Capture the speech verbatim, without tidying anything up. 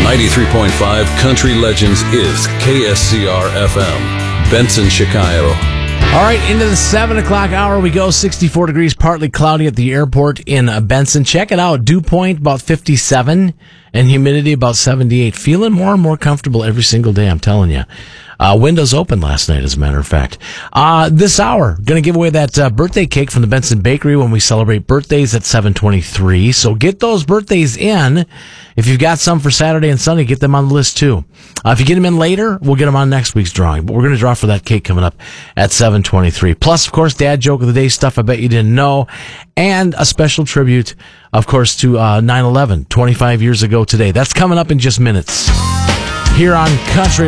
ninety-three point five Country Legends is K S C R F M, Benson, Chicago. All right, into the seven o'clock hour we go. sixty-four degrees, partly cloudy at the airport in uh, Benson. Check it out. Dew point about fifty-seven and humidity about seventy-eight. Feeling more and more comfortable every single day, I'm telling you. Uh, windows open last night, as a matter of fact. Uh, this hour, going to give away that uh, birthday cake from the Benson Bakery when we celebrate birthdays at seven twenty-three. So get those birthdays in. If you've got some for Saturday and Sunday, get them on the list too. Uh, if you get them in later, we'll get them on next week's drawing. But we're going to draw for that cake coming up at seven twenty-three. Plus, of course, Dad Joke of the Day stuff I bet you didn't know. And a special tribute, of course, to uh, nine eleven, twenty-five years ago today. That's coming up in just minutes here on Country